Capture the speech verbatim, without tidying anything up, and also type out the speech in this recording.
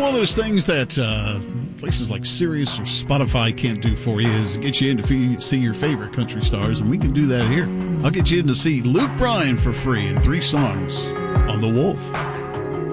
of those things that uh, places like Sirius or Spotify can't do for you is get you in to fee- see your favorite country stars, and we can do that here. I'll get you in to see Luke Bryan for free in three songs on The Wolf.